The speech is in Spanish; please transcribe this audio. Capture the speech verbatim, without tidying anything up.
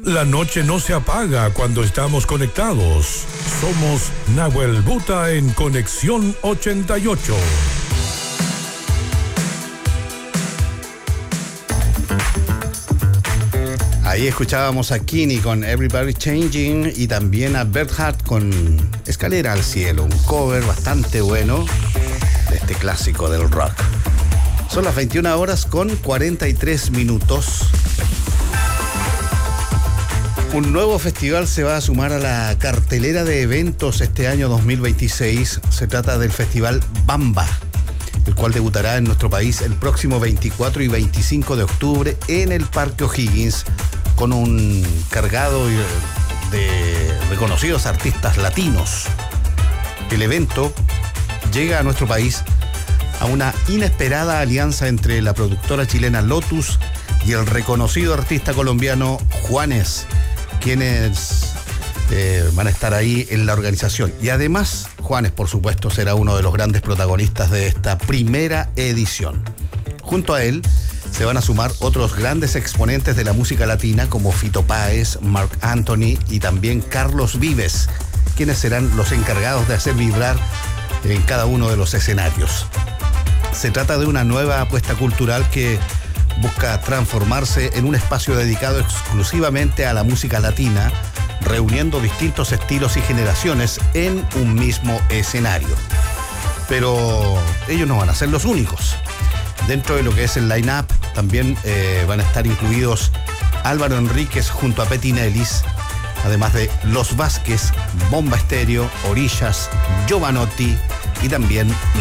La noche no se apaga cuando estamos conectados. Somos Nahuel Buta en Conexión ochenta y ocho. Ahí escuchábamos a Kini con Everybody Changing y también a Bert Hart con Escalera al Cielo, un cover bastante bueno de este clásico del rock. Son las veintiuna horas con cuarenta y tres minutos. Un nuevo festival se va a sumar a la cartelera de eventos este año dos mil veintiséis. Se trata del Festival Bamba, el cual debutará en nuestro país el próximo veinticuatro y veinticinco de octubre en el Parque O'Higgins, con un cargado de reconocidos artistas latinos. El evento llega a nuestro país a una inesperada alianza entre la productora chilena Lotus y el reconocido artista colombiano Juanes, quienes eh, van a estar ahí en la organización. Y además, Juanes, por supuesto, será uno de los grandes protagonistas de esta primera edición. Junto a él se van a sumar otros grandes exponentes de la música latina como Fito Páez, Marc Anthony y también Carlos Vives, quienes serán los encargados de hacer vibrar en cada uno de los escenarios. Se trata de una nueva apuesta cultural que busca transformarse en un espacio dedicado exclusivamente a la música latina, reuniendo distintos estilos y generaciones en un mismo escenario. Pero ellos no van a ser los únicos. Dentro de lo que es el line-up también eh, van a estar incluidos Álvaro Enríquez junto a Petinelis, además de Los Vázquez, Bomba Estéreo, Orillas, Giovanotti y también